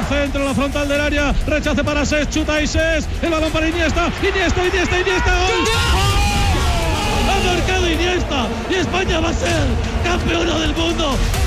centro, la frontal del área, rechace para Ses, chuta y Ses, el balón para Iniesta, ¡gol! Ha marcado Iniesta y España va a ser campeona del mundo.